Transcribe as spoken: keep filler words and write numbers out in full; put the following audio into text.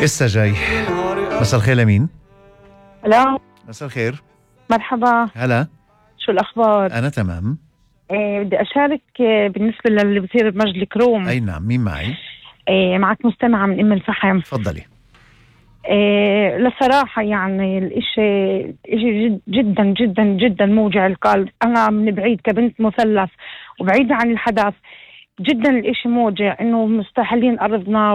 لسه جاي. مساء الخير لمين؟ لا مساء الخير. مرحبا، هلا. شو الأخبار؟ أنا تمام. إيه بدي أشارك إيه بالنسبة للي بصير بمجد الكروم. أي نعم، مين معي؟ إيه معك مستمعة من أم الفحم. تفضلي. إيه لصراحة يعني الإشي إشي جد جدا جدا جدا موجع القلب. أنا من بعيد كبنت مثلث وبعيدة عن الحدث، جدا الإشي موجع إنه مستحيلين أرضنا